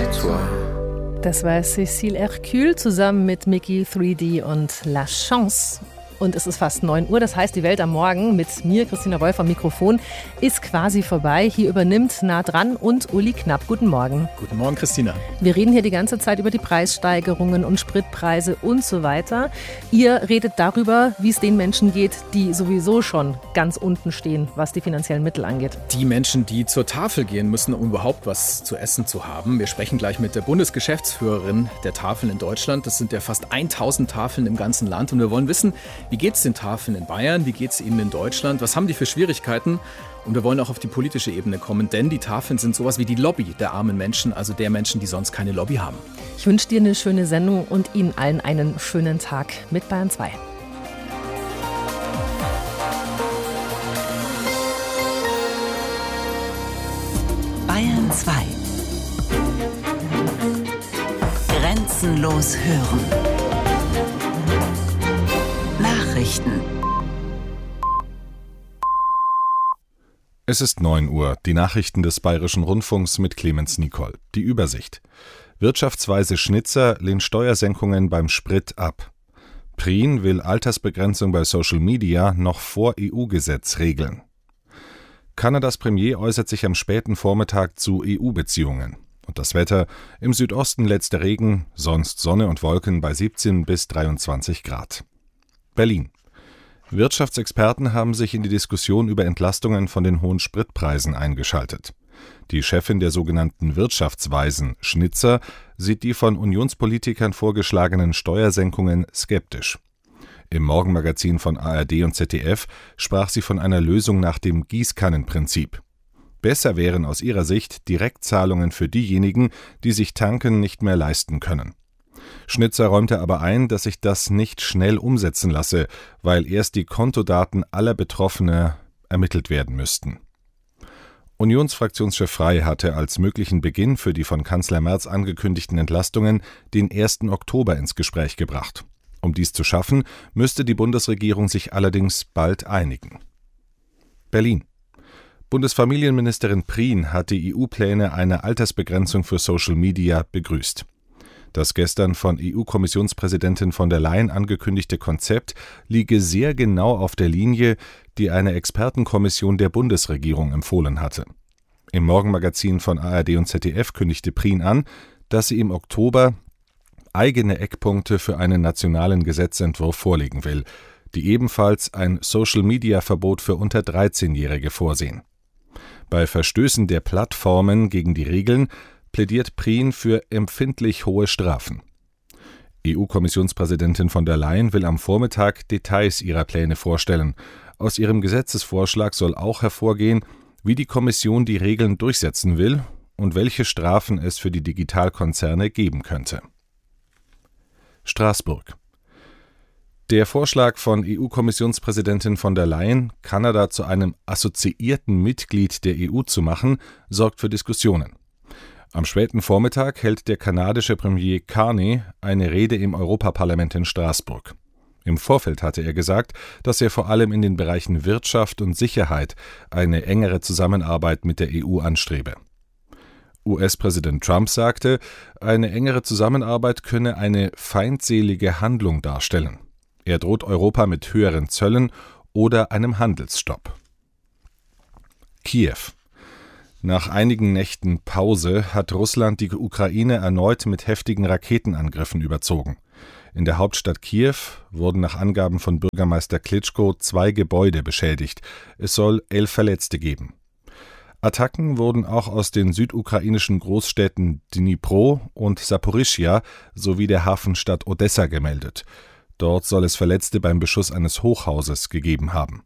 toi. Das war Cécile Hercule zusammen mit Mickey 3D und La Chance. Und es ist fast 9 Uhr, das heißt, die Welt am Morgen mit mir, Christina Wolf am Mikrofon, ist quasi vorbei. Hier übernimmt Nah dran und Uli Knapp. Guten Morgen. Guten Morgen, Christina. Wir reden hier die ganze Zeit über die Preissteigerungen und Spritpreise und so weiter. Ihr redet darüber, wie es den Menschen geht, die sowieso schon ganz unten stehen, was die finanziellen Mittel angeht. Die Menschen, die zur Tafel gehen müssen, um überhaupt was zu essen zu haben. Wir sprechen gleich mit der Bundesgeschäftsführerin der Tafeln in Deutschland. Das sind ja fast 1000 Tafeln im ganzen Land. Und wir wollen wissen, wie geht es den Tafeln in Bayern? Wie geht es ihnen in Deutschland? Was haben die für Schwierigkeiten? Und wir wollen auch auf die politische Ebene kommen, denn die Tafeln sind sowas wie die Lobby der armen Menschen, also der Menschen, die sonst keine Lobby haben. Ich wünsche dir eine schöne Sendung und Ihnen allen einen schönen Tag mit Bayern 2. Bayern 2. Grenzenlos hören. Nachrichten. Es ist 9 Uhr. Die Nachrichten des Bayerischen Rundfunks mit Clemens Nicol. Die Übersicht. Wirtschaftsweise Schnitzer lehnt Steuersenkungen beim Sprit ab. Prien will Altersbegrenzung bei Social Media noch vor EU-Gesetz regeln. Kanadas Premier äußert sich am späten Vormittag zu EU-Beziehungen. Und das Wetter: im Südosten letzter Regen, sonst Sonne und Wolken bei 17 bis 23 Grad. Berlin. Wirtschaftsexperten haben sich in die Diskussion über Entlastungen von den hohen Spritpreisen eingeschaltet. Die Chefin der sogenannten Wirtschaftsweisen, Schnitzer, sieht die von Unionspolitikern vorgeschlagenen Steuersenkungen skeptisch. Im Morgenmagazin von ARD und ZDF sprach sie von einer Lösung nach dem Gießkannenprinzip. Besser wären aus ihrer Sicht Direktzahlungen für diejenigen, die sich Tanken nicht mehr leisten können. Schnitzer räumte aber ein, dass sich das nicht schnell umsetzen lasse, weil erst die Kontodaten aller Betroffener ermittelt werden müssten. Unionsfraktionschef Frey hatte als möglichen Beginn für die von Kanzler Merz angekündigten Entlastungen den 1. Oktober ins Gespräch gebracht. Um dies zu schaffen, müsste die Bundesregierung sich allerdings bald einigen. Berlin. Bundesfamilienministerin Prien hat die EU-Pläne einer Altersbegrenzung für Social Media begrüßt. Das gestern von EU-Kommissionspräsidentin von der Leyen angekündigte Konzept liege sehr genau auf der Linie, die eine Expertenkommission der Bundesregierung empfohlen hatte. Im Morgenmagazin von ARD und ZDF kündigte Prien an, dass sie im Oktober eigene Eckpunkte für einen nationalen Gesetzentwurf vorlegen will, die ebenfalls ein Social-Media-Verbot für unter 13-Jährige vorsehen. Bei Verstößen der Plattformen gegen die Regeln plädiert Prien für empfindlich hohe Strafen. EU-Kommissionspräsidentin von der Leyen will am Vormittag Details ihrer Pläne vorstellen. Aus ihrem Gesetzesvorschlag soll auch hervorgehen, wie die Kommission die Regeln durchsetzen will und welche Strafen es für die Digitalkonzerne geben könnte. Straßburg. Der Vorschlag von EU-Kommissionspräsidentin von der Leyen, Kanada zu einem assoziierten Mitglied der EU zu machen, sorgt für Diskussionen. Am späten Vormittag hält der kanadische Premier Carney eine Rede im Europaparlament in Straßburg. Im Vorfeld hatte er gesagt, dass er vor allem in den Bereichen Wirtschaft und Sicherheit eine engere Zusammenarbeit mit der EU anstrebe. US-Präsident Trump sagte, eine engere Zusammenarbeit könne eine feindselige Handlung darstellen. Er droht Europa mit höheren Zöllen oder einem Handelsstopp. Kiew. Nach einigen Nächten Pause hat Russland die Ukraine erneut mit heftigen Raketenangriffen überzogen. In der Hauptstadt Kiew wurden nach Angaben von Bürgermeister Klitschko 2 Gebäude beschädigt. Es soll 11 Verletzte geben. Attacken wurden auch aus den südukrainischen Großstädten Dnipro und Saporischschja sowie der Hafenstadt Odessa gemeldet. Dort soll es Verletzte beim Beschuss eines Hochhauses gegeben haben.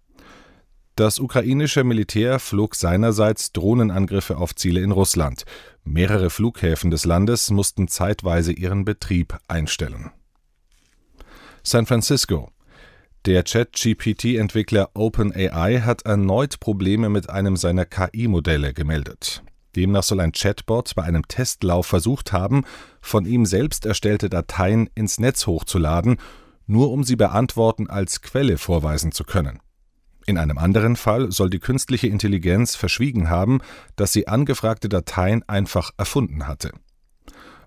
Das ukrainische Militär flog seinerseits Drohnenangriffe auf Ziele in Russland. Mehrere Flughäfen des Landes mussten zeitweise ihren Betrieb einstellen. San Francisco. Der ChatGPT-Entwickler OpenAI hat erneut Probleme mit einem seiner KI-Modelle gemeldet. Demnach soll ein Chatbot bei einem Testlauf versucht haben, von ihm selbst erstellte Dateien ins Netz hochzuladen, nur um sie bei Antworten als Quelle vorweisen zu können. In einem anderen Fall soll die künstliche Intelligenz verschwiegen haben, dass sie angefragte Dateien einfach erfunden hatte.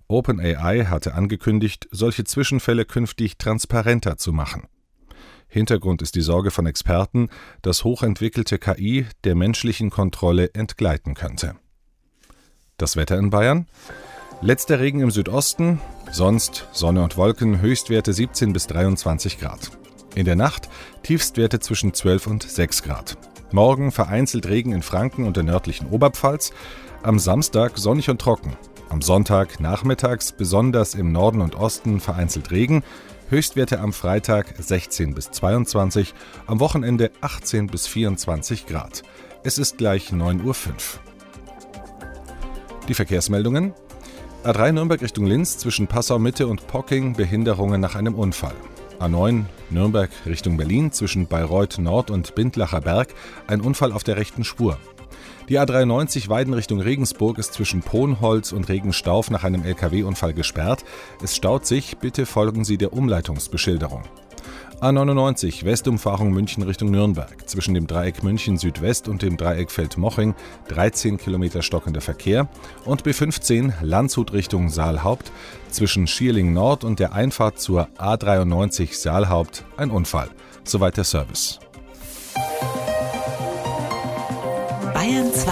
OpenAI hatte angekündigt, solche Zwischenfälle künftig transparenter zu machen. Hintergrund ist die Sorge von Experten, dass hochentwickelte KI der menschlichen Kontrolle entgleiten könnte. Das Wetter in Bayern? Letzter Regen im Südosten, sonst Sonne und Wolken, Höchstwerte 17 bis 23 Grad. In der Nacht Tiefstwerte zwischen 12 und 6 Grad. Morgen vereinzelt Regen in Franken und der nördlichen Oberpfalz. Am Samstag sonnig und trocken. Am Sonntag nachmittags besonders im Norden und Osten vereinzelt Regen. Höchstwerte am Freitag 16 bis 22, am Wochenende 18 bis 24 Grad. Es ist gleich 9:05 Uhr. Die Verkehrsmeldungen. A3 Nürnberg Richtung Linz zwischen Passau-Mitte und Pocking Behinderungen nach einem Unfall. A9 Nürnberg Richtung Berlin zwischen Bayreuth Nord und Bindlacher Berg ein Unfall auf der rechten Spur. Die A93 Weiden Richtung Regensburg ist zwischen Ponholz und Regenstauf nach einem LKW-Unfall gesperrt. Es staut sich, bitte folgen Sie der Umleitungsbeschilderung. A99 Westumfahrung München Richtung Nürnberg. Zwischen dem Dreieck München Südwest und dem Dreieck Feldmoching 13 Kilometer stockender Verkehr. Und B15 Landshut Richtung Saalhaupt. Zwischen Schierling Nord und der Einfahrt zur A93 Saalhaupt ein Unfall. Soweit der Service. Bayern 2.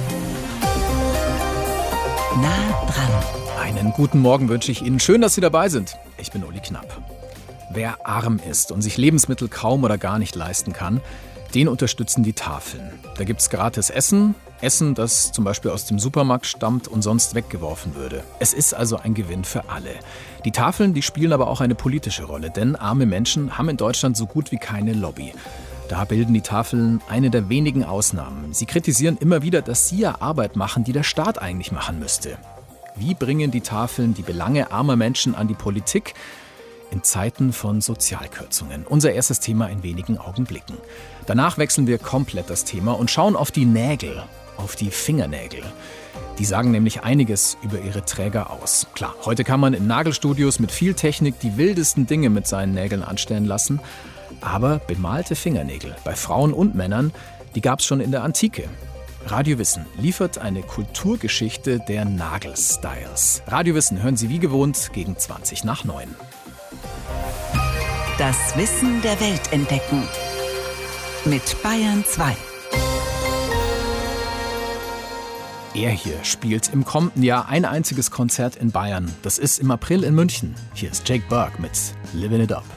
Nah dran. Einen guten Morgen wünsche ich Ihnen. Schön, dass Sie dabei sind. Ich bin Uli Knapp. Wer arm ist und sich Lebensmittel kaum oder gar nicht leisten kann, den unterstützen die Tafeln. Da gibt es gratis Essen, das zum Beispiel aus dem Supermarkt stammt und sonst weggeworfen würde. Es ist also ein Gewinn für alle. Die Tafeln, die spielen aber auch eine politische Rolle, denn arme Menschen haben in Deutschland so gut wie keine Lobby. Da bilden die Tafeln eine der wenigen Ausnahmen. Sie kritisieren immer wieder, dass sie ja Arbeit machen, die der Staat eigentlich machen müsste. Wie bringen die Tafeln die Belange armer Menschen an die Politik? In Zeiten von Sozialkürzungen. Unser erstes Thema in wenigen Augenblicken. Danach wechseln wir komplett das Thema und schauen auf die Nägel, auf die Fingernägel. Die sagen nämlich einiges über ihre Träger aus. Klar, heute kann man in Nagelstudios mit viel Technik die wildesten Dinge mit seinen Nägeln anstellen lassen. Aber bemalte Fingernägel bei Frauen und Männern, die gab es schon in der Antike. Radio Wissen liefert eine Kulturgeschichte der Nagelstyles. Radio Wissen hören Sie wie gewohnt gegen 8:20. Das Wissen der Welt entdecken. Mit Bayern 2. Er hier spielt im kommenden Jahr ein einziges Konzert in Bayern. Das ist im April in München. Hier ist Jake Burke mit Livin' It Up.